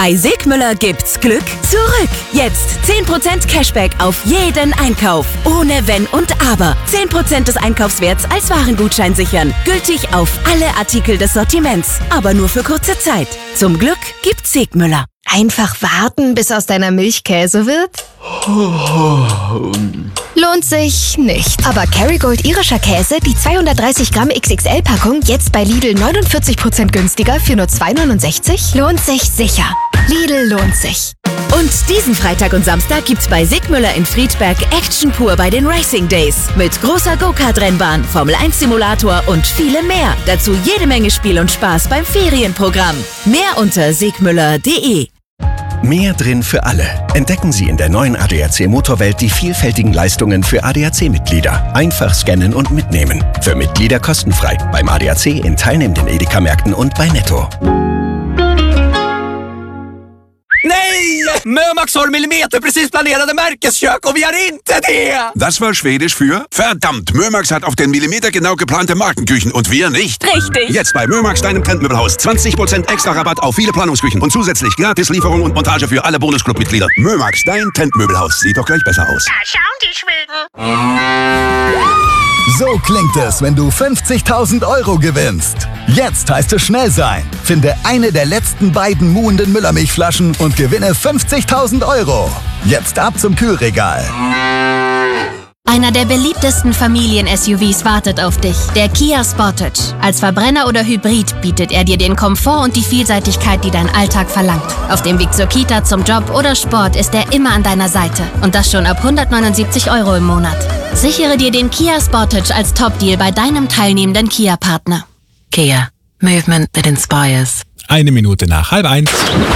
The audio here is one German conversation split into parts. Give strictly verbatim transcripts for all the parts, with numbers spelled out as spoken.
Bei Sigmüller gibt's Glück zurück. Jetzt zehn Prozent Cashback auf jeden Einkauf. Ohne Wenn und Aber. zehn Prozent des Einkaufswerts als Warengutschein sichern. Gültig auf alle Artikel des Sortiments. Aber nur für kurze Zeit. Zum Glück gibt's Sigmüller. Einfach warten, bis aus deiner Milch Käse wird? Lohnt sich nicht. Aber Kerrygold irischer Käse, die zweihundertdreißig Gramm X X L-Packung, jetzt bei Lidl neunundvierzig Prozent günstiger für nur zwei neunundsechzig? Lohnt sich sicher. Lidl lohnt sich. Und diesen Freitag und Samstag gibt's bei Sigmüller in Friedberg Action pur bei den Racing Days. Mit großer Go-Kart-Rennbahn, Formel eins Simulator und viele mehr. Dazu jede Menge Spiel und Spaß beim Ferienprogramm. Mehr unter sigmüller punkt de. Mehr drin für alle. Entdecken Sie in der neuen A D A C Motorwelt die vielfältigen Leistungen für A D A C-Mitglieder. Einfach scannen und mitnehmen. För Mitglieder kostenfrei. Beim A D A C in teilnehmenden Edeka-Märkten und bei Netto. Nej! Mömax har millimeterprecis planerade märkeskök och vi har inte det! Das war Schwedisch für verdammt, Mömax hat auf den Millimeter genau geplante Markenküchen und wir nicht. Richtig. Jetzt bei Mömax, deinem Trendmöbelhaus. zwanzig Prozent extra Rabatt auf viele Planungsküchen und zusätzlich Gratislieferung und Montage für alle Bonusclub-Mitglieder. Mömax, dein Trendmöbelhaus. Sieht doch gleich besser aus. Da schauen die Schweden. So klingt es, wenn du fünfzigtausend Euro gewinnst. Jetzt heißt es schnell sein. Finde eine der letzten beiden muhenden Müllermilchflaschen und gewinne fünfzigtausend Euro. Jetzt ab zum Kühlregal. Einer der beliebtesten Familien-S U Vs wartet auf dich, der Kia Sportage. Als Verbrenner oder Hybrid bietet er dir den Komfort und die Vielseitigkeit, die dein Alltag verlangt. Auf dem Weg zur Kita, zum Job oder Sport ist er immer an deiner Seite. Und das schon ab hundertneunundsiebzig Euro im Monat. Sichere dir den Kia Sportage als Top-Deal bei deinem teilnehmenden Kia-Partner. Kia. Movement that inspires. Eine Minute nach halb eins.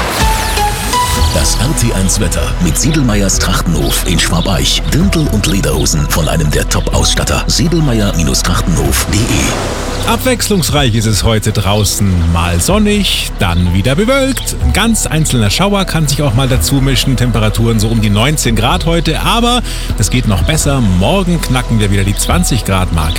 Das R T eins Wetter mit Siedelmeyers Trachtenhof in Schwabeich. Dirndl und Lederhosen von einem der Top-Ausstatter. siedelmeyer Trachtenhof punkt de. Abwechslungsreich ist es heute draußen. Mal sonnig, dann wieder bewölkt. Ein ganz einzelner Schauer kann sich auch mal dazu mischen. Temperaturen so um die neunzehn Grad heute. Aber es geht noch besser. Morgen knacken wir wieder die zwanzig Grad Marke.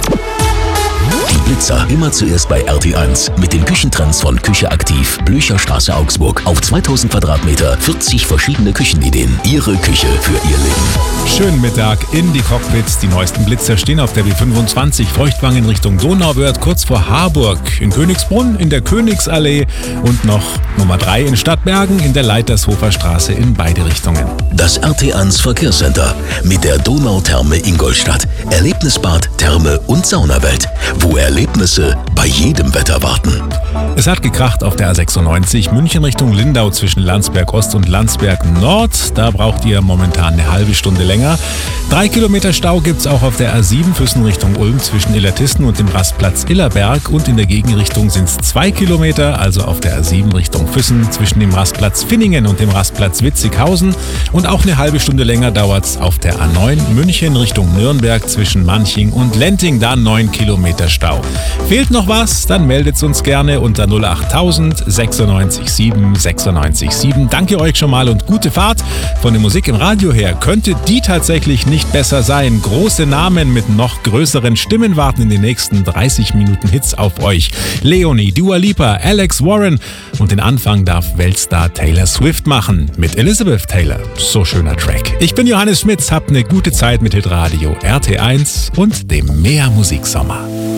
Die Blitzer immer zuerst bei R T eins mit den Küchentrends von Küche Aktiv, Blücherstraße, Augsburg. Auf zweitausend Quadratmeter, vierzig verschiedene Küchenideen. Ihre Küche für Ihr Leben. Schönen Mittag in die Cockpits. Die neuesten Blitzer stehen auf der B fünfundzwanzig Feuchtwangen Richtung Donauwörth, kurz vor Harburg. In Königsbrunn, in der Königsallee und noch Nummer drei in Stadtbergen in der Leitershofer Straße in beide Richtungen. Das R T eins Verkehrscenter mit der Donautherme Ingolstadt. Erlebnisbad, Therme und Saunawelt. Wo Erlebnisse bei jedem Wetter warten. Es hat gekracht auf der A sechsundneunzig München Richtung Lindau zwischen Landsberg Ost und Landsberg Nord. Da braucht ihr momentan eine halbe Stunde länger. Drei Kilometer Stau gibt's auch auf der A sieben Füssen Richtung Ulm zwischen Illertissen und dem Rastplatz Illerberg. Und in der Gegenrichtung sind es zwei Kilometer, also auf der A sieben Richtung Füssen zwischen dem Rastplatz Finningen und dem Rastplatz Witzighausen. Und auch eine halbe Stunde länger dauert's auf der A neun München Richtung Nürnberg zwischen Manching und Lenting. Da neun Kilometer Stau. Fehlt noch was? Dann meldet's uns gerne unter null achttausend sechsundneunzig sieben sechsundneunzig sieben. Danke euch schon mal und gute Fahrt. Von der Musik im Radio her könnte die tatsächlich nicht besser sein. Große Namen mit noch größeren Stimmen warten in den nächsten dreißig Minuten Hits auf euch. Leonie, Dua Lipa, Alex Warren und den Anfang darf Weltstar Taylor Swift machen mit Elizabeth Taylor. So schöner Track. Ich bin Johannes Schmitz, habt eine gute Zeit mit Hitradio R T eins und dem Meer Musiksommer.